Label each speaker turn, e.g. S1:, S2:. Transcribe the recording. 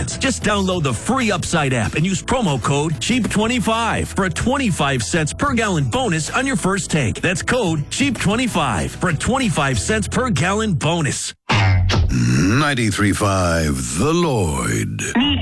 S1: seconds. Just download the free Upside app and use promo code CHEAP25 for a 25 cents per gallon bonus on your first tank. That's code CHEAP25 for a 25 cents per gallon bonus.
S2: 93.5 The Lloyd.